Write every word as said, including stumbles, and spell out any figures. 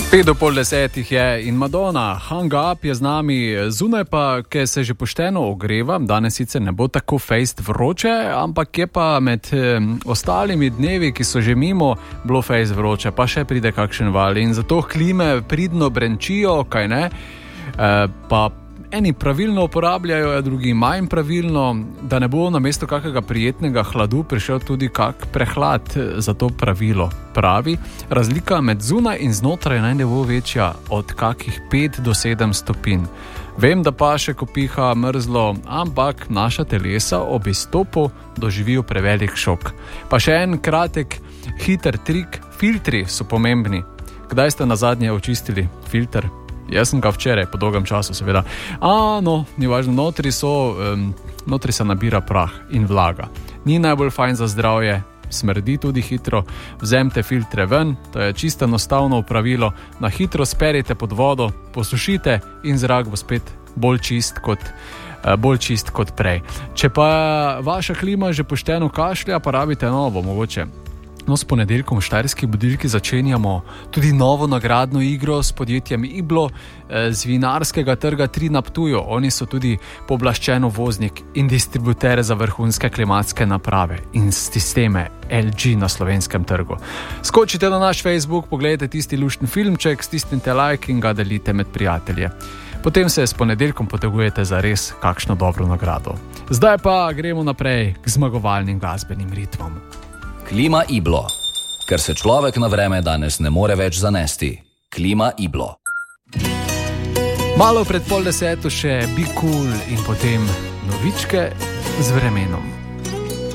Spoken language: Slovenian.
Pet do pol desetih je in Madonna, Hang Up je z nami, zunaj pa, ker se že pošteno ogreva, danes sicer ne bo tako fejst vroče, ampak je pa med eh, ostalimi dnevi, ki so že mimo, bilo fejst vroče, pa še pride kakšen val in zato klime pridno brenčijo, kaj ne, eh, pa eni pravilno uporabljajo, a drugi manj pravilno, da ne bo namesto kakega prijetnega hladu prišel tudi kak prehlad. Za to pravilo pravi, razlika med zunaj in znotraj naj ne bo večja od kakih pet do sedem stopinj. Vem, da pa še ko piha mrzlo, ampak naša telesa ob izstopu doživijo prevelik šok. Pa še en kratek, hiter trik, filtri so pomembni. Kdaj ste nazadnje očistili filter? Jaz sem ga včeraj, po dolgem času seveda. A, no, ni važno, notri so, um, notri se nabira prah in vlaga. Ni najbolj fajn za zdravje, smrdi tudi hitro, vzemite filtre ven, to je čisto enostavno pravilo, na hitro sperite pod vodo, posušite in zrak bo spet bolj čist kot, uh, bolj čist kot prej. Če pa vaša klima že pošteno kašlja, pa rabite novo, mogoče. No, s ponedeljkom v Štajerski budilki začenjamo tudi novo nagradno igro s podjetjem Iblo z vinarskega trga tri na Ptuju. Oni so tudi pooblaščen uvoznik in distributer za vrhunske klimatske naprave in sisteme L G na slovenskem trgu. Skočite na naš Facebook, pogledajte tisti luštni filmček, stisnite like in ga delite med prijatelje. Potem se s ponedeljkom potegujete za res kakšno dobro nagrado. Zdaj pa gremo naprej k zmagovalnim glasbenim ritmom. Klima Iblo. Ker se človek na vreme danes ne more več zanesti. Klima Iblo. Malo pred pol deseto še Be Cool in potem novičke z vremenom.